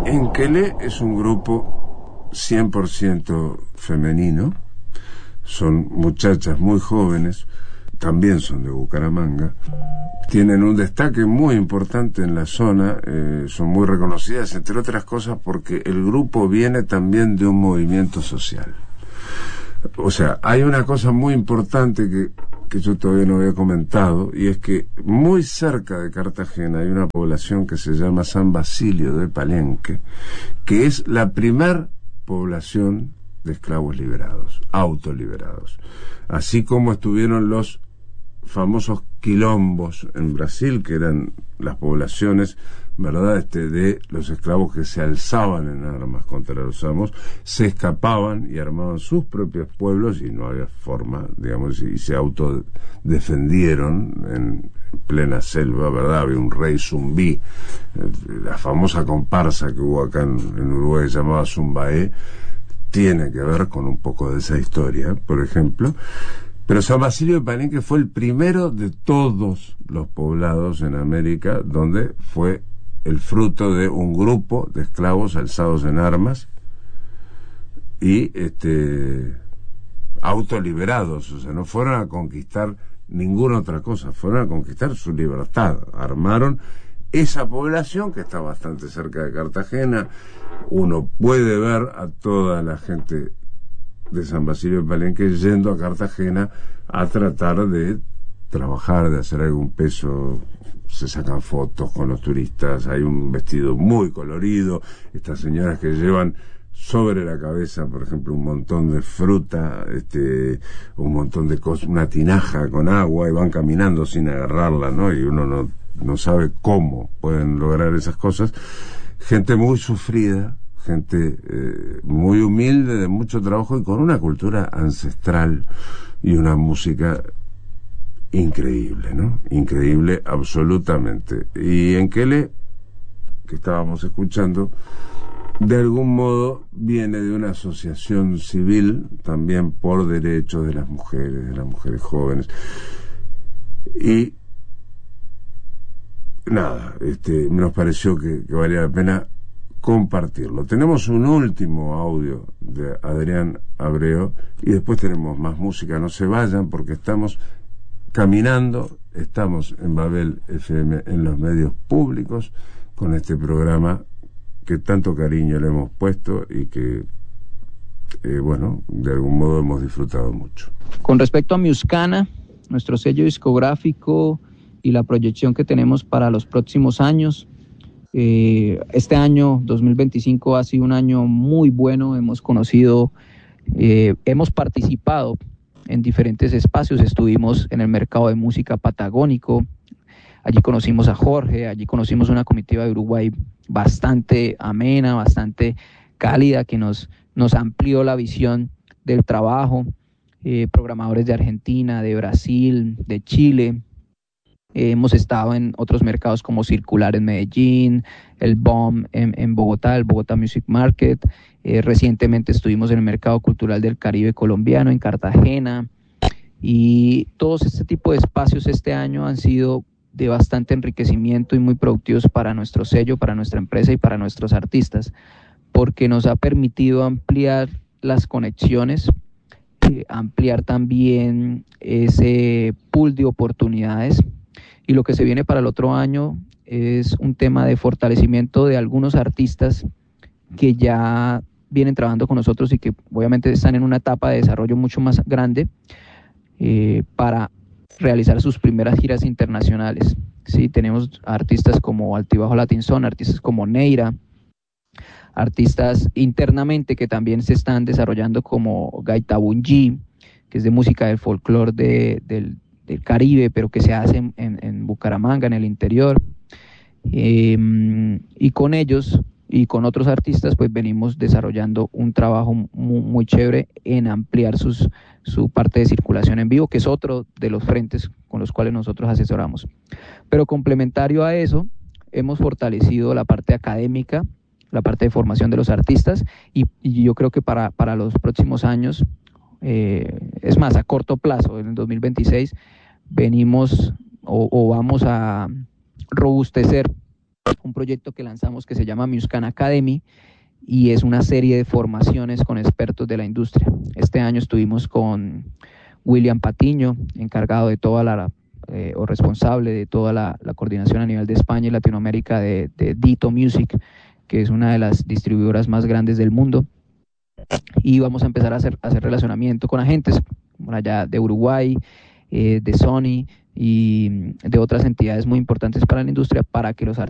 Enkelé es un grupo 100% femenino, son muchachas muy jóvenes, también son de Bucaramanga, tienen un destaque muy importante en la zona, son muy reconocidas, entre otras cosas porque el grupo viene también de un movimiento social. O sea, hay una cosa muy importante que yo todavía no había comentado, y es que muy cerca de Cartagena hay una población que se llama San Basilio de Palenque, que es la primer población de esclavos liberados, autoliberados. Así como estuvieron los famosos quilombos en Brasil, que eran las poblaciones, ¿verdad?, de los esclavos que se alzaban en armas contra los amos, se escapaban y armaban sus propios pueblos y no había forma, digamos, y se autodefendieron en plena selva, ¿verdad? Había un rey zumbí, la famosa comparsa que hubo acá en Uruguay que se llamaba Zumbaé, tiene que ver con un poco de esa historia, por ejemplo. Pero San Basilio de Palenque fue el primero de todos los poblados en América donde fue el fruto de un grupo de esclavos alzados en armas y autoliberados, o sea, no fueron a conquistar ninguna otra cosa, fueron a conquistar su libertad. Armaron esa población que está bastante cerca de Cartagena. Uno puede ver a toda la gente de San Basilio de Palenque yendo a Cartagena a tratar de trabajar, de hacer algún peso. Se sacan fotos con los turistas, hay un vestido muy colorido, estas señoras que llevan sobre la cabeza, por ejemplo, un montón de fruta, un montón de cosas, una tinaja con agua, y van caminando sin agarrarla, ¿no? Y uno no sabe cómo pueden lograr esas cosas. Gente muy sufrida, gente muy humilde, de mucho trabajo y con una cultura ancestral y una música increíble, ¿no? Increíble absolutamente. Y Enkelé, que estábamos escuchando, de algún modo viene de una asociación civil también por derechos de las mujeres jóvenes. Y nada, nos pareció que valía la pena compartirlo. Tenemos un último audio de Adrián Abreu y después tenemos más música. No se vayan porque estamos caminando, estamos en Babel FM, en los medios públicos, con este programa que tanto cariño le hemos puesto y que, bueno, de algún modo hemos disfrutado mucho. Con respecto a Miuscana, nuestro sello discográfico y la proyección que tenemos para los próximos años, este año 2025 ha sido un año muy bueno. Hemos conocido, hemos participado en diferentes espacios. Estuvimos en el mercado de música patagónico, allí conocimos a Jorge, allí conocimos una comitiva de Uruguay bastante amena, bastante cálida, que nos amplió la visión del trabajo. Programadores de Argentina, de Brasil, de Chile. Hemos estado en otros mercados como Circular en Medellín, el BOM en Bogotá, el Bogotá Music Market. Recientemente estuvimos en el Mercado Cultural del Caribe Colombiano, en Cartagena. Y todos este tipo de espacios este año han sido de bastante enriquecimiento y muy productivos para nuestro sello, para nuestra empresa y para nuestros artistas, porque nos ha permitido ampliar las conexiones, ampliar también ese pool de oportunidades. Y lo que se viene para el otro año es un tema de fortalecimiento de algunos artistas que ya vienen trabajando con nosotros y que obviamente están en una etapa de desarrollo mucho más grande, para realizar sus primeras giras internacionales. Sí, tenemos artistas como Altibajo Latin Son, artistas como Neira, artistas internamente que también se están desarrollando como Gaitabungi, que es de música del folclore del Caribe, pero que se hace en Bucaramanga, en el interior. Y con ellos y con otros artistas pues venimos desarrollando un trabajo muy chévere en ampliar su parte de circulación en vivo, que es otro de los frentes con los cuales nosotros asesoramos. Pero complementario a eso, hemos fortalecido la parte académica, la parte de formación de los artistas, y yo creo que para los próximos años, es más, a corto plazo, en el 2026, venimos o vamos a robustecer un proyecto que lanzamos que se llama Muscana Academy, y es una serie de formaciones con expertos de la industria. Este año estuvimos con William Patiño, encargado de toda o responsable de toda la coordinación a nivel de España y Latinoamérica de Dito Music, que es una de las distribuidoras más grandes del mundo. Y vamos a empezar a hacer relacionamiento con agentes por allá de Uruguay, de Sony y de otras entidades muy importantes para la industria, para que los